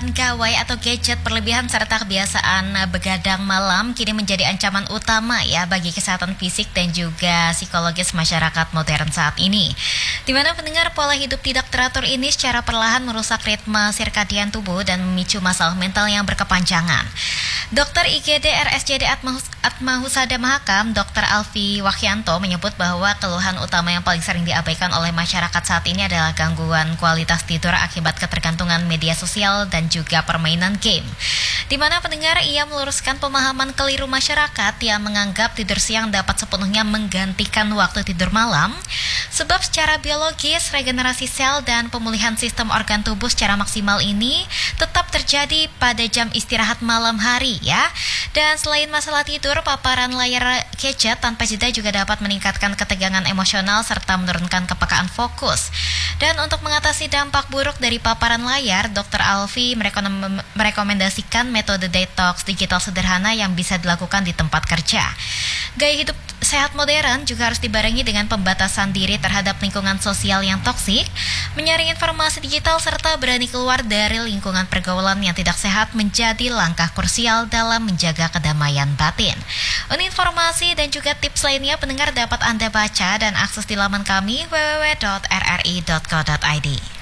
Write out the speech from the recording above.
paparan gawai atau gadget berlebihan serta kebiasaan begadang malam kini menjadi ancaman utama ya bagi kesehatan fisik dan juga psikologis masyarakat modern saat ini. Di mana pendengar, pola hidup tidak teratur ini secara perlahan merusak ritme sirkadian tubuh dan memicu masalah mental yang berkepanjangan. Dr. IGD RSJD Atma Husada Mahakam, Dr. Alfi Wahyanto menyebut bahwa keluhan utama yang paling sering diabaikan oleh masyarakat saat ini adalah gangguan kualitas tidur akibat ketergantungan media sosial dan juga permainan game. Di mana pendengar, ia meluruskan pemahaman keliru masyarakat yang menganggap tidur siang dapat sepenuhnya menggantikan waktu tidur malam, sebab secara biologis regenerasi sel dan pemulihan sistem organ tubuh secara maksimal ini tetap terjadi pada jam istirahat malam hari ya. Dan selain masalah tidur, paparan layar gadget tanpa jeda juga dapat meningkatkan ketegangan emosional serta menurunkan kepekaan fokus. Dan untuk mengatasi dampak buruk dari paparan layar, Dr. Alfi merekomendasikan metode detox digital sederhana yang bisa dilakukan di tempat kerja. Gaya hidup sehat modern juga harus dibarengi dengan pembatasan diri terhadap lingkungan sosial yang toksik, menyaring informasi digital serta berani keluar dari lingkungan pergaulan yang tidak sehat menjadi langkah krusial dalam menjaga kedamaian batin. Untuk informasi dan juga tips lainnya pendengar dapat Anda baca dan akses di laman kami www.rri.co.id.